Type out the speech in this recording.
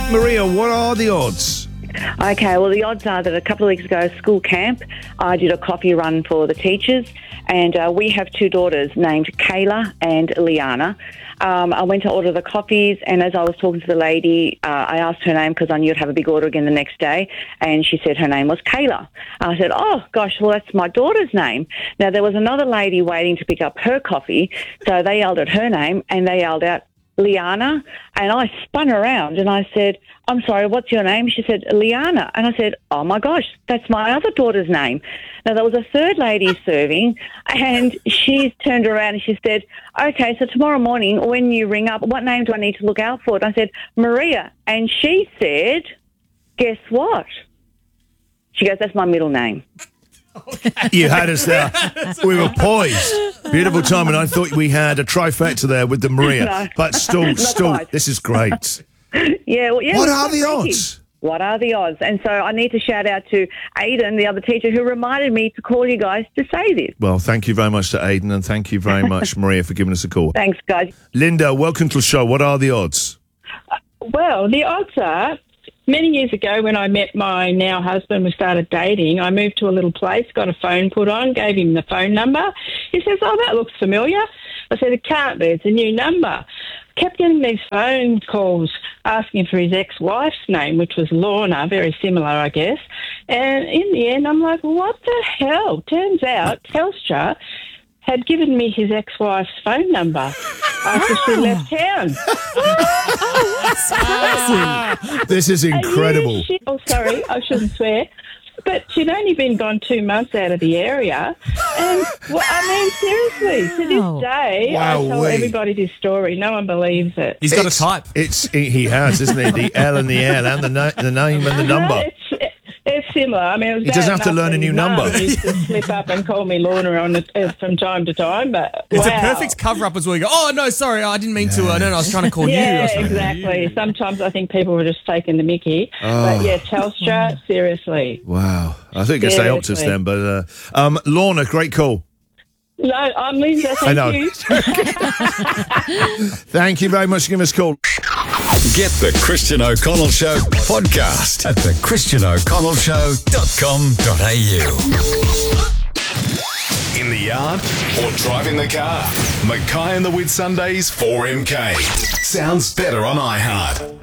Maria, what are the odds? Okay, well, the odds are that a couple of weeks ago, school camp, I did a coffee run for the teachers, and we have two daughters named Kayla and Liana. I went to order the coffees, and as I was talking to the lady, I asked her name because I knew I'd have a big order again the next day, and she said her name was Kayla. I said, oh, gosh, well, that's my daughter's name. Now, there was another lady waiting to pick up her coffee, so they yelled at her name, and they yelled out, Liana, and I spun around and I said, I'm sorry, what's your name? She said, Liana. And I said, oh my gosh, that's my other daughter's name. Now, there was a third lady serving, and she turned around and she said, okay, so tomorrow morning when you ring up, what name do I need to look out for? And I said, Maria. And she said, guess what? She goes, that's my middle name. You had us there. We were poised. Beautiful time, and I thought we had a trifecta there with the Maria. No. But still, this is great. Yeah. What are the odds? What are the odds? And so I need to shout out to Aidan, the other teacher, who reminded me to call you guys to say this. Well, thank you very much to Aidan, and thank you very much, Maria, for giving us a call. Thanks, guys. Linda, welcome to the show. What are the odds? Well, the odds are, many years ago when I met my now husband, we started dating, I moved to a little place, got a phone put on, gave him the phone number. He says, oh, that looks familiar. I said, it can't be, it's a new number. Kept getting these phone calls asking for his ex-wife's name, which was Lorna, very similar, I guess. And in the end, I'm like, what the hell? Turns out Telstra had given me his ex-wife's phone number after she left town. This is incredible. Oh, sorry, I shouldn't swear. But she'd only been gone 2 months out of the area. And, well, I mean, seriously, to this day, I tell everybody this story. No one believes it. He's got a type. He has, isn't he? The L and the L and the name and the number. It's similar. I mean, it was he doesn't have to learn a new number. He used to slip up and call me Lorna from time to time, but it's a perfect cover-up as well. You go, oh, no, sorry, I didn't mean to. No, I was trying to call you. Yeah, exactly. Sometimes I think people were just taking the mickey. But, yeah, Telstra, seriously. Wow. I think I say Optus then, but Lorna, great call. No, I'm Linda. Thank you. Thank you very much for giving us a call. Get the Christian O'Connell Show podcast at thechristianoconnellshow.com.au. In the yard or driving the car, Mackay and the Whitsundays 4MK. Sounds better on iHeart.